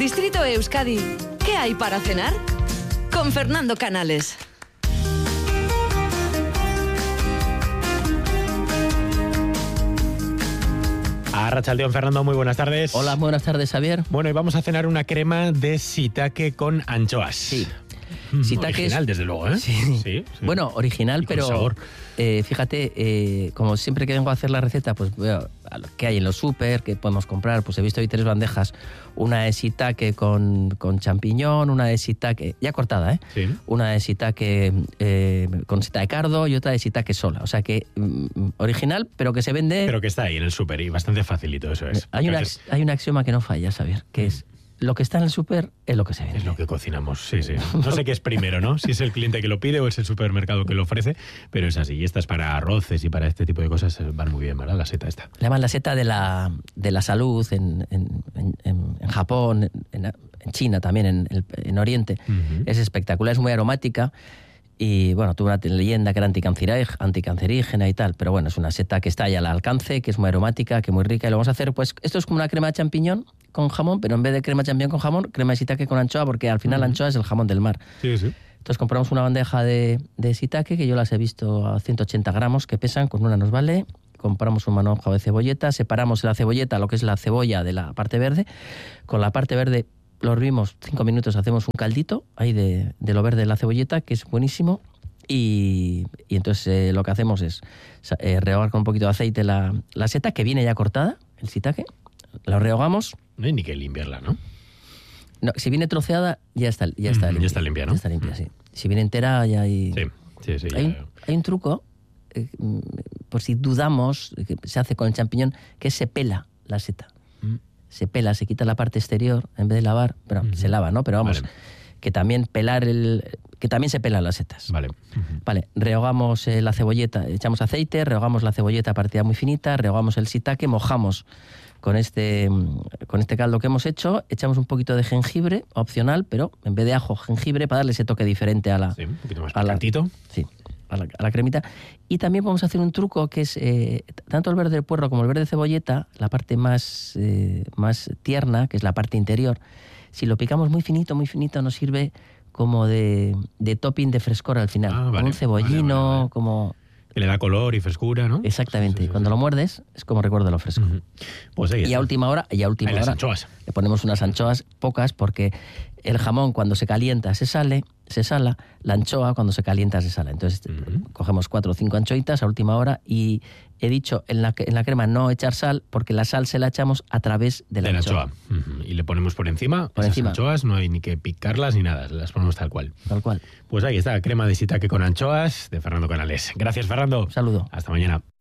Distrito Euskadi. ¿Qué hay para cenar? Con Fernando Canales. Arratsaldeón, Fernando, muy buenas tardes. Hola, buenas tardes, Javier. Bueno, y vamos a cenar una crema de shiitake con anchoas. Sí. Original, desde luego, ¿eh? Sí. Bueno, original, pero sabor. Fíjate, como siempre que vengo a hacer la receta, pues veo qué hay en los súper, qué podemos comprar. Pues he visto hoy 3 bandejas. Una de shiitake con champiñón, una de shiitake, ya cortada, ¿eh? Sí. Una de shiitake con shiitake cardo y otra de shiitake sola. O sea que original, pero que se vende... Pero que está ahí en el súper y bastante facilito, eso es. Hay un axioma que no falla, Javier, que es: lo que está en el súper es lo que se vende. Es lo que cocinamos, sí. No sé qué es primero, ¿no? Si es el cliente que lo pide o es el supermercado que lo ofrece, pero es así. Y estas para arroces y para este tipo de cosas van muy bien, ¿verdad? La seta esta. Le llaman la seta de la salud en Japón, en China también, en Oriente. Uh-huh. Es espectacular, es muy aromática. Y bueno, tuvo una leyenda que era anticancerígena y tal, pero bueno, es una seta que está ahí al alcance, que es muy aromática, que es muy rica. Y lo vamos a hacer, pues, esto es como una crema de champiñón con jamón, pero en vez de crema de champiñón con jamón, crema de shiitake con anchoa, porque al final la anchoa es el jamón del mar. Sí. Entonces compramos una bandeja de shiitake, que yo las he visto a 180 gramos, que pesan, con una nos vale. Compramos un manojo de cebolleta, separamos la cebolleta, lo que es la cebolla de la parte verde. Con la parte verde lo hervimos 5 minutos, hacemos un caldito ahí de lo verde de la cebolleta, que es buenísimo. Y entonces lo que hacemos es rehogar con un poquito de aceite la seta, que viene ya cortada, el shiitake. La rehogamos. No hay ni que limpiarla, ¿no? No, si viene troceada, ya está limpia. Ya está limpia, ¿no? Ya está limpia, sí. Si viene entera, ya hay... Sí. Hay un truco, por si dudamos, que se hace con el champiñón, que se pela la seta. Se pela, se quita la parte exterior en vez de lavar, pero se lava, ¿no? Pero vamos, vale. Que también se pelan las setas. Vale. Vale, rehogamos la cebolleta, echamos aceite, rehogamos la cebolleta partida muy finita, rehogamos el shiitake, mojamos con este caldo que hemos hecho, echamos un poquito de jengibre, opcional, pero en vez de ajo, jengibre, para darle ese toque diferente a la... Sí, un poquito más picantito. Sí, a la cremita. Y también podemos hacer un truco que es, tanto el verde de puerro como el verde de cebolleta, la parte más tierna, que es la parte interior, si lo picamos muy finito, nos sirve como de topping de frescor al final. Vale, como un cebollino, vale. como... Que le da color y frescura, ¿no? Exactamente. Sí. Cuando lo muerdes, es como recuerdo lo fresco. Uh-huh. Pues ahí está. Y a última hora las anchoas. Le ponemos unas anchoas, pocas, porque el jamón cuando se calienta se sala, la anchoa cuando se calienta se sala. Entonces cogemos 4 o 5 anchoitas a última hora y he dicho en la crema no echar sal, porque la sal se la echamos a través de la anchoa. Uh-huh. Y le ponemos por encima esas anchoas, no hay ni que picarlas ni nada, las ponemos tal cual. Tal cual. Pues ahí está, crema de shiitake con anchoas de Fernando Canales. Gracias, Fernando. Un saludo. Hasta mañana.